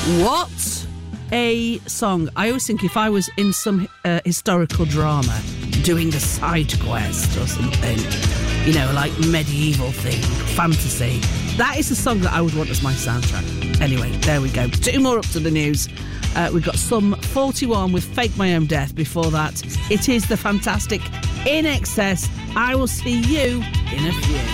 What a song. I always think if I was in some historical drama doing a side quest or something, you know, like medieval thing, fantasy, that is the song that I would want as my soundtrack. Anyway, there we go. 2 more up to the news. We've got Sum 41 with Fake My Own Death. Before that, it is the fantastic INXS. I will see you in a few.